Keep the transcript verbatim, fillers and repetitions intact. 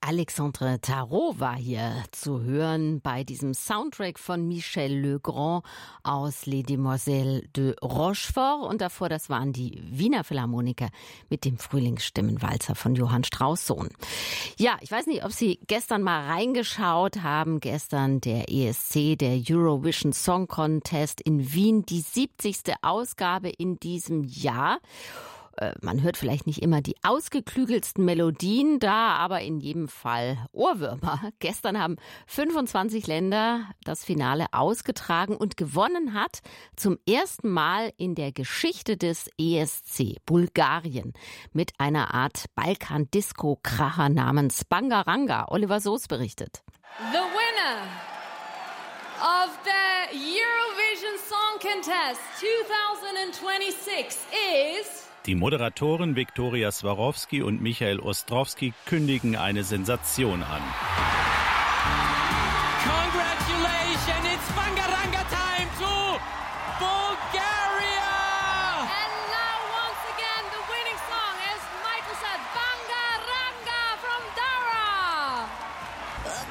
Alexandre Tarot war hier zu hören bei diesem Soundtrack von Michel Legrand aus Les Demoiselles de Rochefort. Und davor, das waren die Wiener Philharmoniker mit dem Frühlingsstimmenwalzer von Johann Strauss Sohn. Ja, ich weiß nicht, ob Sie gestern mal reingeschaut haben. Gestern der E S C, der Eurovision Song Contest in Wien, die siebzigste Ausgabe in diesem Jahr. Man hört vielleicht nicht immer die ausgeklügelsten Melodien da, aber in jedem Fall Ohrwürmer. Gestern haben fünfundzwanzig Länder das Finale ausgetragen und gewonnen hat zum ersten Mal in der Geschichte des E S C Bulgarien mit einer Art Balkan-Disco-Kracher namens Bangaranga. Oliver Soos berichtet. The winner of the Eurovision Song Contest twenty twenty-six is... Die Moderatoren Viktoria Swarovski und Michael Ostrowski kündigen eine Sensation an.